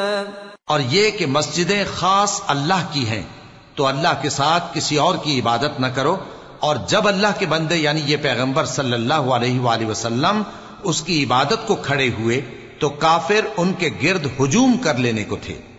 और ये कि मस्जिदें खास अल्लाह की हैं, तो अल्लाह के साथ किसी और की इबादत न करो। और जब अल्लाह के बंदे यानी ये पैगंबर सल्लल्लाहु अलैहि वसल्लम उसकी इबादत को खड़े हुए तो काफिर उनके गिर्द हुजूम कर लेने को थे।